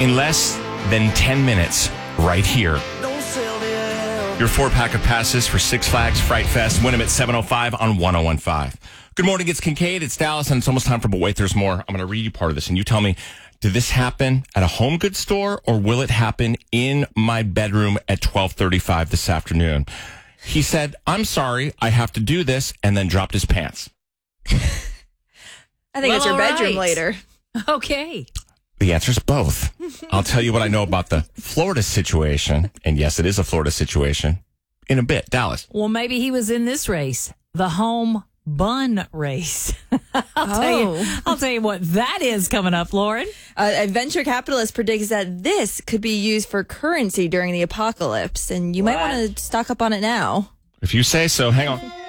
in less than 10 minutes right here. Your 4-pack of passes for Six Flags Fright Fest. Win them at 7:05 on 101.5. Good morning, it's Kincaid, it's Dallas, and it's almost time for But Wait, There's More. I'm going to read you part of this, and you tell me, did this happen at a home goods store, or will it happen in my bedroom at 12:35 this afternoon? He said, I'm sorry, I have to do this, and then dropped his pants. I think it's your bedroom later. Okay. The answer is both. I'll tell you what I know about the Florida situation, and yes, it is a Florida situation, in a bit. Dallas. Well, maybe he was in this race, the home bun race. I'll tell you what that is coming up, Lauren. A venture capitalist predicts that this could be used for currency during the apocalypse, and you might want to stock up on it now. If you say so, hang on.